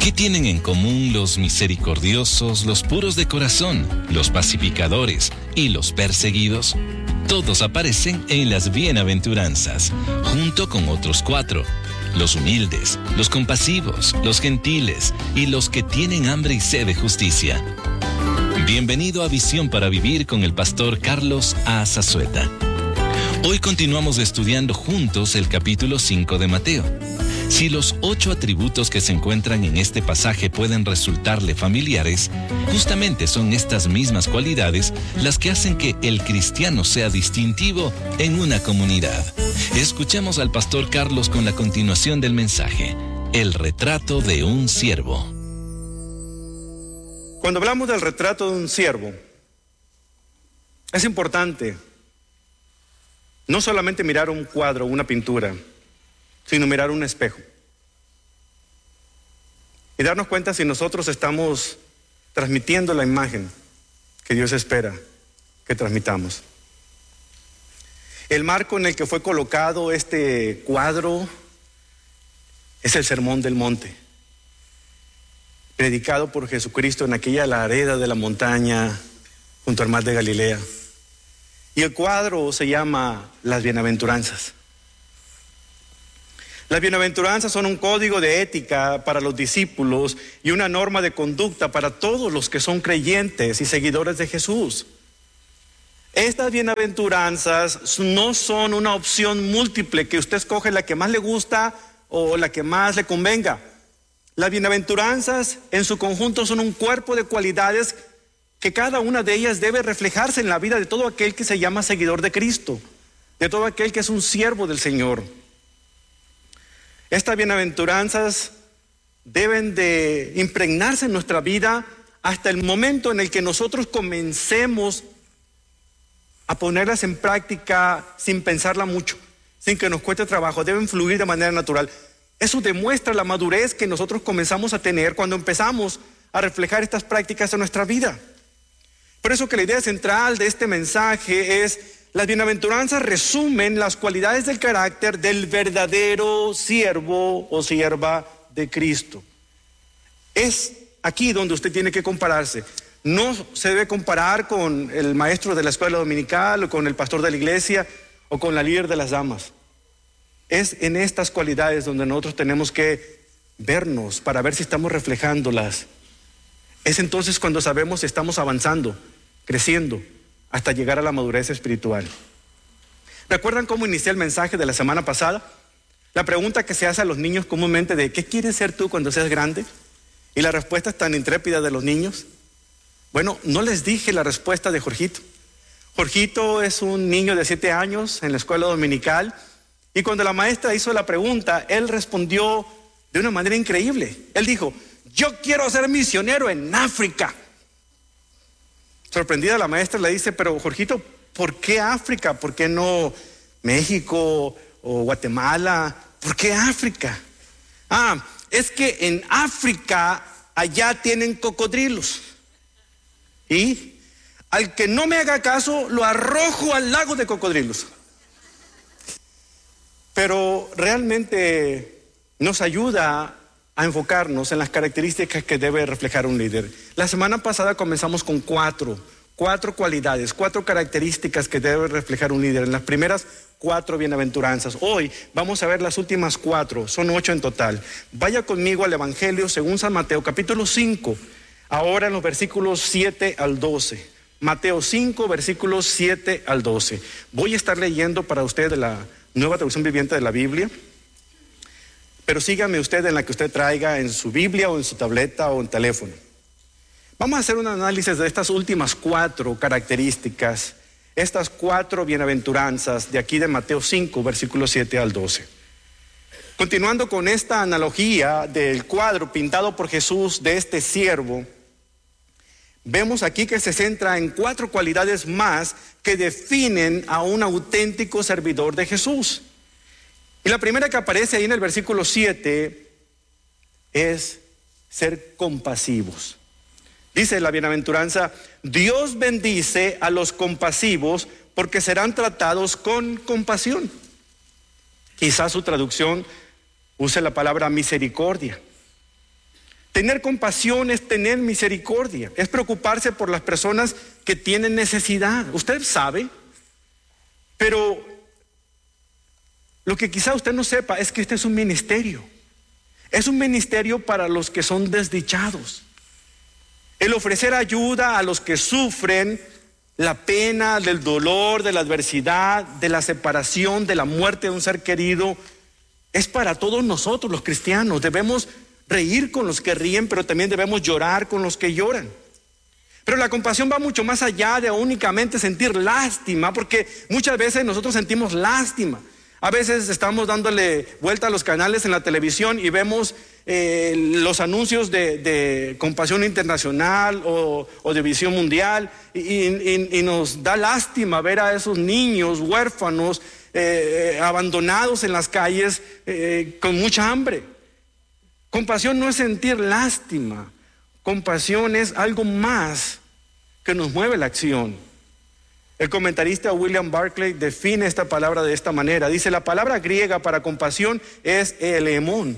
¿Qué tienen en común los misericordiosos, los puros de corazón, los pacificadores y los perseguidos? Todos aparecen en las bienaventuranzas, junto con otros 4. Los humildes, los compasivos, los gentiles y los que tienen hambre y sed de justicia. Bienvenido a Visión para Vivir con el pastor Carlos A. Zazueta. Hoy continuamos estudiando juntos el capítulo 5 de Mateo. Si los 8 atributos que se encuentran en este pasaje pueden resultarle familiares, justamente son estas mismas cualidades las que hacen que el cristiano sea distintivo en una comunidad. Escuchemos al pastor Carlos con la continuación del mensaje, el retrato de un siervo. Cuando hablamos del retrato de un siervo, es importante no solamente mirar un cuadro, una pintura, sino mirar un espejo y darnos cuenta si nosotros estamos transmitiendo la imagen que Dios espera que transmitamos. El marco en el que fue colocado este cuadro es el Sermón del Monte, predicado por Jesucristo en aquella ladera de la montaña junto al mar de Galilea. Y el cuadro se llama Las Bienaventuranzas. Las bienaventuranzas son un código de ética para los discípulos y una norma de conducta para todos los que son creyentes y seguidores de Jesús. Estas bienaventuranzas no son una opción múltiple que usted escoge la que más le gusta o la que más le convenga. Las bienaventuranzas en su conjunto son un cuerpo de cualidades que cada una de ellas debe reflejarse en la vida de todo aquel que se llama seguidor de Cristo, de todo aquel que es un siervo del Señor. Estas bienaventuranzas deben de impregnarse en nuestra vida hasta el momento en el que nosotros comencemos a ponerlas en práctica sin pensarla mucho, sin que nos cueste trabajo. Deben fluir de manera natural. Eso demuestra la madurez que nosotros comenzamos a tener cuando empezamos a reflejar estas prácticas en nuestra vida. Por eso que la idea central de este mensaje es: las bienaventuranzas resumen las cualidades del carácter del verdadero siervo o sierva de Cristo. Es aquí donde usted tiene que compararse. No se debe comparar con el maestro de la escuela dominical o con el pastor de la iglesia o con la líder de las damas. Es en estas cualidades donde nosotros tenemos que vernos para ver si estamos reflejándolas. Es entonces cuando sabemos si estamos avanzando, creciendo, hasta llegar a la madurez espiritual. ¿Recuerdan cómo inicié el mensaje de la semana pasada? La pregunta que se hace a los niños comúnmente de ¿qué quieres ser tú cuando seas grande? Y la respuesta es tan intrépida de los niños. Bueno, no les dije la respuesta de Jorgito. Jorgito es un niño de 7 años en la escuela dominical, y cuando la maestra hizo la pregunta, él respondió de una manera increíble. Él dijo: yo quiero ser misionero en África. Sorprendida la maestra le dice: pero Jorgito, ¿por qué África? ¿Por qué no México o Guatemala? ¿Por qué África? Es que en África allá tienen cocodrilos. Y al que no me haga caso lo arrojo al lago de cocodrilos. Pero realmente nos ayuda a enfocarnos en las características que debe reflejar un líder. La semana pasada comenzamos con cuatro cualidades, 4 características que debe reflejar un líder. En las primeras 4 bienaventuranzas. Hoy vamos a ver las últimas 4, son 8 en total. Vaya conmigo al Evangelio según San Mateo, capítulo 5, ahora en los versículos 7 al 12. Mateo 5, versículos 7 al 12. Voy a estar leyendo para usted de la Nueva Traducción Viviente de la Biblia. Pero sígame usted en la que usted traiga en su Biblia o en su tableta o en teléfono. Vamos a hacer un análisis de estas últimas 4 características, estas 4 bienaventuranzas de aquí de Mateo 5, versículos 7 al 12. Continuando con esta analogía del cuadro pintado por Jesús de este siervo, vemos aquí que se centra en 4 cualidades más que definen a un auténtico servidor de Jesús. Y la primera que aparece ahí en el versículo 7 es ser compasivos. Dice la bienaventuranza: Dios bendice a los compasivos porque serán tratados con compasión. Quizás su traducción use la palabra misericordia. Tener compasión es tener misericordia, es preocuparse por las personas que tienen necesidad. Usted sabe, pero lo que quizá usted no sepa es que este es un ministerio. Es un ministerio para los que son desdichados. El ofrecer ayuda a los que sufren la pena, del dolor, de la adversidad, de la separación, de la muerte de un ser querido, es para todos nosotros los cristianos. Debemos reír con los que ríen, pero también debemos llorar con los que lloran. Pero la compasión va mucho más allá de únicamente sentir lástima, porque muchas veces nosotros sentimos lástima. A veces estamos dándole vuelta a los canales en la televisión y vemos los anuncios de Compasión Internacional o de Visión Mundial y nos da lástima ver a esos niños huérfanos abandonados en las calles con mucha hambre. Compasión no es sentir lástima, compasión es algo más que nos mueve la acción. El comentarista William Barclay define esta palabra de esta manera. Dice, la palabra griega para compasión es eleemón.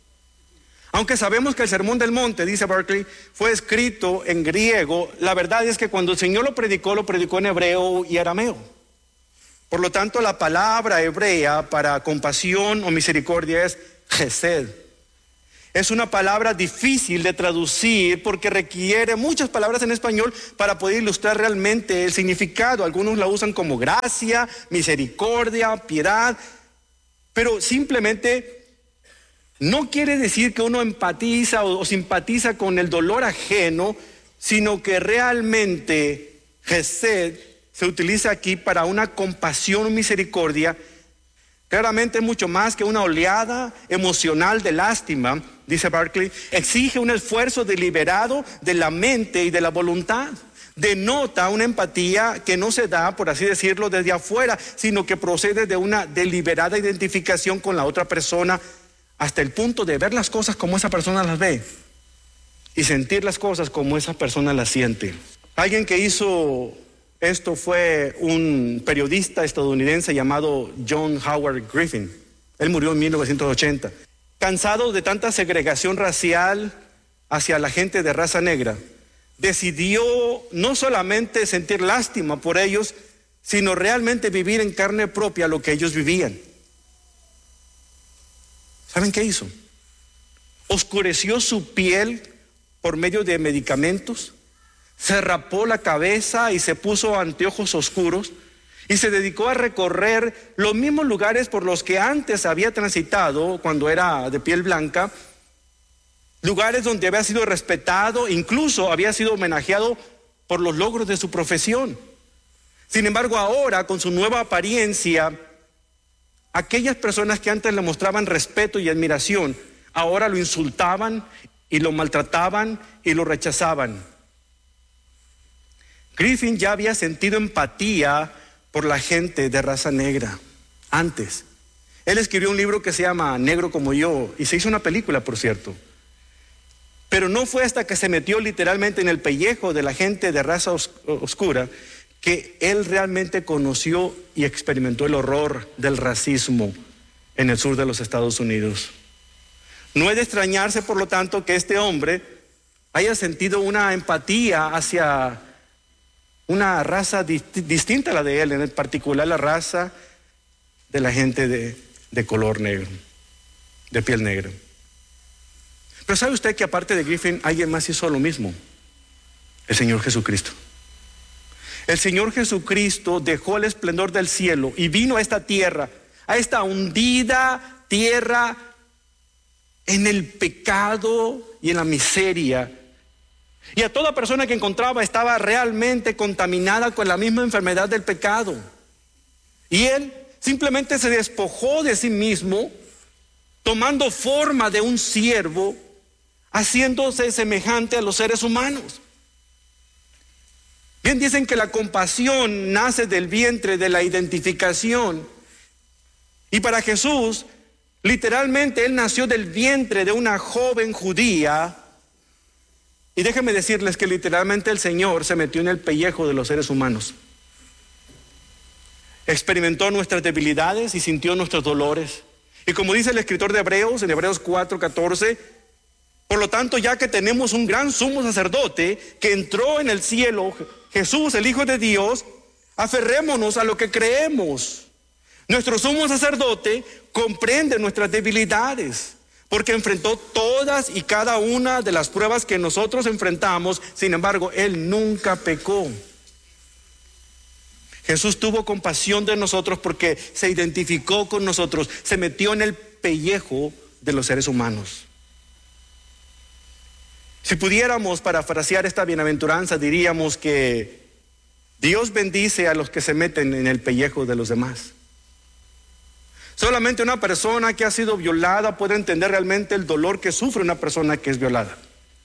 Aunque sabemos que el Sermón del Monte, dice Barclay, fue escrito en griego, la verdad es que cuando el Señor lo predicó en hebreo y arameo. Por lo tanto, la palabra hebrea para compasión o misericordia es chesed. Es una palabra difícil de traducir porque requiere muchas palabras en español para poder ilustrar realmente el significado. Algunos la usan como gracia, misericordia, piedad, pero simplemente no quiere decir que uno empatiza o simpatiza con el dolor ajeno, sino que realmente chesed se utiliza aquí para una compasión o misericordia. Claramente es mucho más que una oleada emocional de lástima, dice Barclay. Exige un esfuerzo deliberado de la mente y de la voluntad. Denota una empatía que no se da, por así decirlo, desde afuera, sino que procede de una deliberada identificación con la otra persona hasta el punto de ver las cosas como esa persona las ve y sentir las cosas como esa persona las siente. Alguien que hizo esto fue un periodista estadounidense llamado John Howard Griffin. Él murió en 1980. Cansado de tanta segregación racial hacia la gente de raza negra, decidió no solamente sentir lástima por ellos, sino realmente vivir en carne propia lo que ellos vivían. ¿Saben qué hizo? Oscureció su piel por medio de medicamentos, se rapó la cabeza y se puso anteojos oscuros y se dedicó a recorrer los mismos lugares por los que antes había transitado cuando era de piel blanca, lugares donde había sido respetado, incluso había sido homenajeado por los logros de su profesión. Sin embargo, ahora con su nueva apariencia, aquellas personas que antes le mostraban respeto y admiración, ahora lo insultaban y lo maltrataban y lo rechazaban. Griffin ya había sentido empatía por la gente de raza negra antes. Él escribió un libro que se llama Negro como yo y se hizo una película, por cierto. Pero no fue hasta que se metió literalmente en el pellejo de la gente de raza oscura que él realmente conoció y experimentó el horror del racismo en el sur de los Estados Unidos. No es de extrañarse, por lo tanto, que este hombre haya sentido una empatía hacia una raza distinta a la de él, en particular la raza de la gente de color negro, de piel negra. Pero ¿sabe usted que aparte de Griffin, alguien más hizo lo mismo? El Señor Jesucristo. El Señor Jesucristo dejó el esplendor del cielo y vino a esta tierra, a esta hundida tierra en el pecado y en la miseria. Y a toda persona que encontraba estaba realmente contaminada con la misma enfermedad del pecado. Y Él simplemente se despojó de sí mismo, tomando forma de un siervo, haciéndose semejante a los seres humanos. Bien dicen que la compasión nace del vientre de la identificación. Y para Jesús, literalmente Él nació del vientre de una joven judía. Y déjenme decirles que literalmente el Señor se metió en el pellejo de los seres humanos. Experimentó nuestras debilidades y sintió nuestros dolores. Y como dice el escritor de Hebreos, en Hebreos 4:14, Por lo tanto, ya que tenemos un gran sumo sacerdote que entró en el cielo, Jesús, el Hijo de Dios, aferrémonos a lo que creemos. Nuestro sumo sacerdote comprende nuestras debilidades, porque enfrentó todas y cada una de las pruebas que nosotros enfrentamos. Sin embargo, Él nunca pecó. Jesús tuvo compasión de nosotros porque se identificó con nosotros, se metió en el pellejo de los seres humanos. Si pudiéramos parafrasear esta bienaventuranza, diríamos que Dios bendice a los que se meten en el pellejo de los demás. Solamente una persona que ha sido violada puede entender realmente el dolor que sufre una persona que es violada.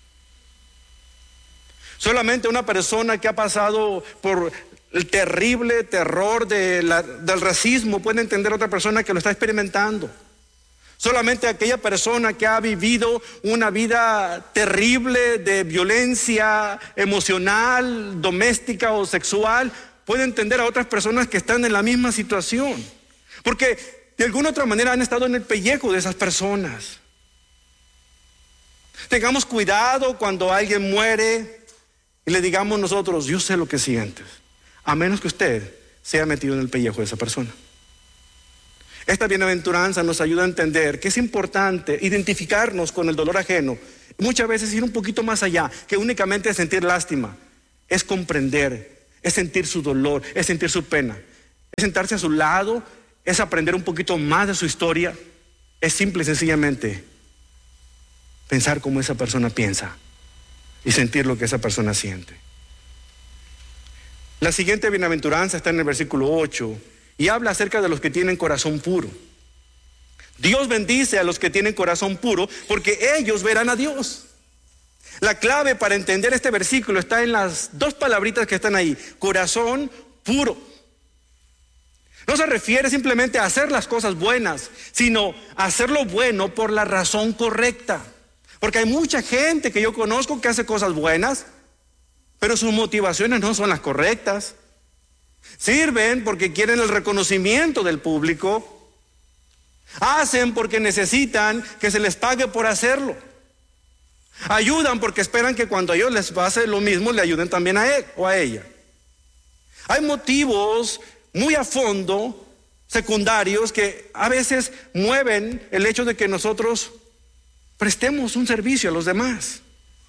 Solamente una persona que ha pasado por el terrible terror del racismo puede entender a otra persona que lo está experimentando. Solamente aquella persona que ha vivido una vida terrible de violencia emocional, doméstica o sexual, puede entender a otras personas que están en la misma situación. Porque de alguna otra manera han estado en el pellejo de esas personas. Tengamos cuidado cuando alguien muere y le digamos nosotros, yo sé lo que sientes, a menos que usted se haya metido en el pellejo de esa persona. Esta bienaventuranza nos ayuda a entender que es importante identificarnos con el dolor ajeno. Muchas veces ir un poquito más allá, que únicamente sentir lástima. Es comprender, es sentir su dolor, es sentir su pena. Es sentarse a su lado, es aprender un poquito más de su historia. Es simple y sencillamente pensar como esa persona piensa y sentir lo que esa persona siente. La siguiente bienaventuranza está en el versículo 8. Y habla acerca de los que tienen corazón puro. Dios bendice a los que tienen corazón puro porque ellos verán a Dios. La clave para entender este versículo está en las dos palabritas que están ahí. Corazón puro. No se refiere simplemente a hacer las cosas buenas, sino a hacer lo bueno por la razón correcta. Porque hay mucha gente que yo conozco que hace cosas buenas, pero sus motivaciones no son las correctas. Sirven porque quieren el reconocimiento del público. Hacen porque necesitan que se les pague por hacerlo. Ayudan porque esperan que cuando a ellos les pase lo mismo, le ayuden también a él o a ella. Hay motivos muy a fondo, secundarios, que a veces mueven el hecho de que nosotros prestemos un servicio a los demás.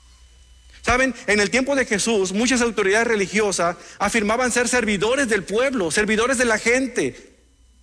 Saben, en el tiempo de Jesús, muchas autoridades religiosas afirmaban ser servidores del pueblo, servidores de la gente.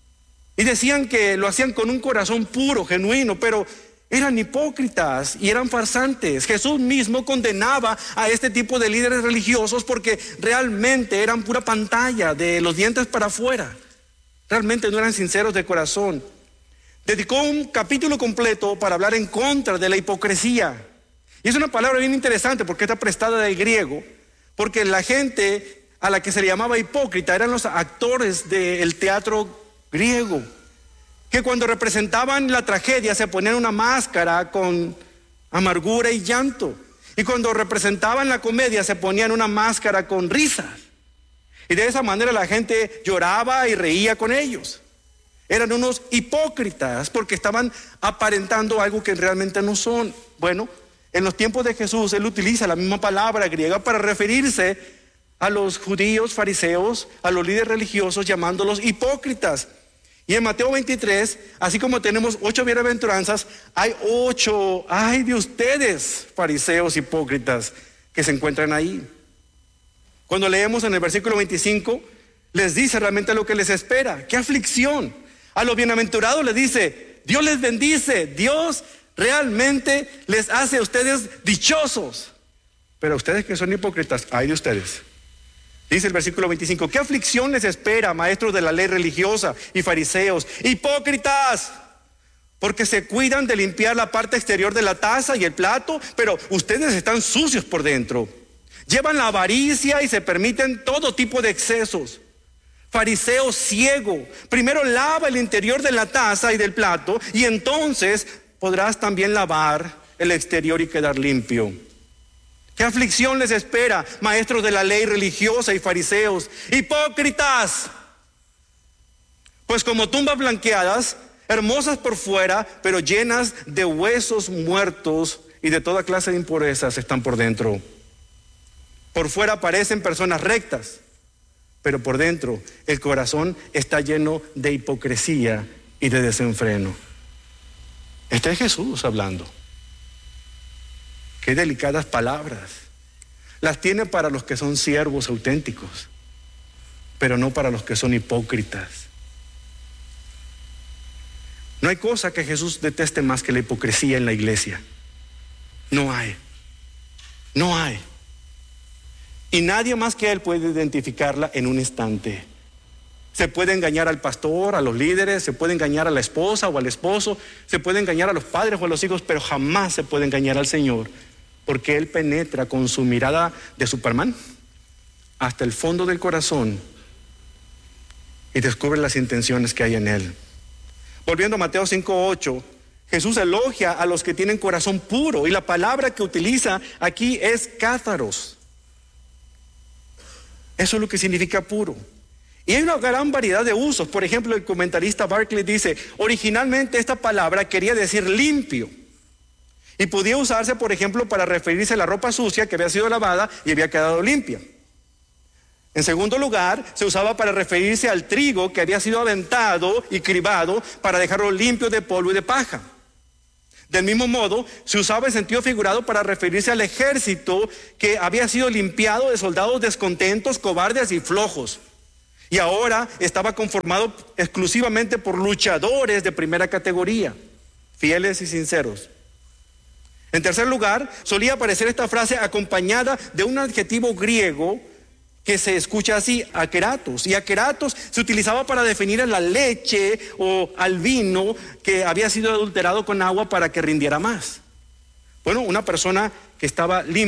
Y decían que lo hacían con un corazón puro, genuino, pero eran hipócritas y eran farsantes. Jesús mismo condenaba a este tipo de líderes religiosos porque realmente eran pura pantalla, de los dientes para afuera. Realmente no eran sinceros de corazón. Dedicó un capítulo completo para hablar en contra de la hipocresía. Y es una palabra bien interesante porque está prestada del griego, porque la gente a la que se le llamaba hipócrita eran los actores del teatro griego, que cuando representaban la tragedia se ponían una máscara con amargura y llanto, y cuando representaban la comedia se ponían una máscara con risas, y de esa manera la gente lloraba y reía con ellos. Eran unos hipócritas porque estaban aparentando algo que realmente no son. Bueno, en los tiempos de Jesús, él utiliza la misma palabra griega para referirse a los judíos, fariseos, a los líderes religiosos, llamándolos hipócritas. Y en Mateo 23, así como tenemos 8 bienaventuranzas, hay 8, ay de ustedes, fariseos hipócritas, que se encuentran ahí. Cuando leemos en el versículo 25, les dice realmente lo que les espera. ¡Qué aflicción! A los bienaventurados les dice, Dios les bendice, Dios realmente les hace a ustedes dichosos. Pero a ustedes que son hipócritas, ay de ustedes. Dice el versículo 25, ¿qué aflicción les espera, maestros de la ley religiosa y fariseos, hipócritas? Porque se cuidan de limpiar la parte exterior de la taza y el plato, pero ustedes están sucios por dentro. Llevan la avaricia y se permiten todo tipo de excesos. Fariseo ciego, primero lava el interior de la taza y del plato y entonces podrás también lavar el exterior y quedar limpio. ¿Qué aflicción les espera, maestros de la ley religiosa y fariseos, hipócritas? Pues como tumbas blanqueadas, hermosas por fuera, pero llenas de huesos muertos y de toda clase de impurezas están por dentro. Por fuera parecen personas rectas, pero por dentro el corazón está lleno de hipocresía y de desenfreno. Este es Jesús hablando. Qué delicadas palabras. Las tiene para los que son siervos auténticos, pero no para los que son hipócritas. No hay cosa que Jesús deteste más que la hipocresía en la iglesia. No hay. No hay. Y nadie más que Él puede identificarla en un instante. Se puede engañar al pastor, a los líderes, se puede engañar a la esposa o al esposo, se puede engañar a los padres o a los hijos, pero jamás se puede engañar al Señor, porque Él penetra con su mirada de Superman hasta el fondo del corazón y descubre las intenciones que hay en Él. Volviendo a Mateo 5:8, Jesús elogia a los que tienen corazón puro, y la palabra que utiliza aquí es cátharos. Eso es lo que significa puro. Y hay una gran variedad de usos. Por ejemplo, el comentarista Barclay dice, originalmente esta palabra quería decir limpio. Y podía usarse, por ejemplo, para referirse a la ropa sucia que había sido lavada y había quedado limpia. En segundo lugar, se usaba para referirse al trigo que había sido aventado y cribado para dejarlo limpio de polvo y de paja. Del mismo modo, se usaba en sentido figurado para referirse al ejército que había sido limpiado de soldados descontentos, cobardes y flojos. Y ahora estaba conformado exclusivamente por luchadores de primera categoría, fieles y sinceros. En tercer lugar, solía aparecer esta frase acompañada de un adjetivo griego que se escucha así, akeratos. Y akeratos se utilizaba para definir a la leche o al vino que había sido adulterado con agua para que rindiera más. Bueno, una persona que estaba limpia